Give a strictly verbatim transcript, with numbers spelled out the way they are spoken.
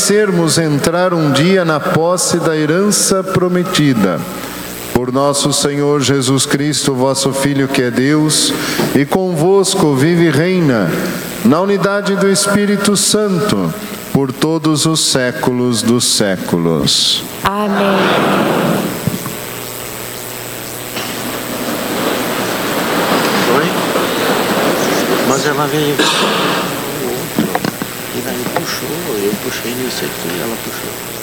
merecermos entrar um dia na posse da herança prometida. Por nosso Senhor Jesus Cristo, vosso Filho, que é Deus, e convosco vive e reina, na unidade do Espírito Santo, por todos os séculos dos séculos. Amém. Foi? Mas ela veio com o outro, e daí puxou, eu puxei nisso aqui, ela puxou.